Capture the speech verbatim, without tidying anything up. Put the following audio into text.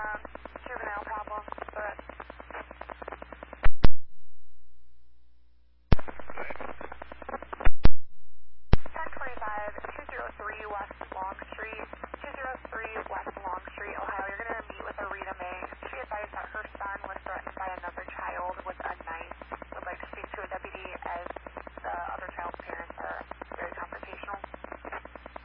um, juvenile problem, but... ten twenty-five, two oh three West Long Street.